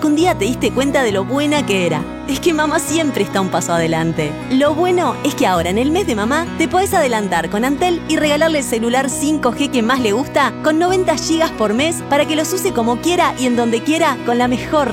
que un día te diste cuenta de lo buena que era. Es que mamá siempre está un paso adelante. Lo bueno es que ahora en el mes de mamá te podés adelantar con Antel y regalarle el celular 5G que más le gusta con 90 GB por mes para que los use como quiera y en donde quiera con la mejor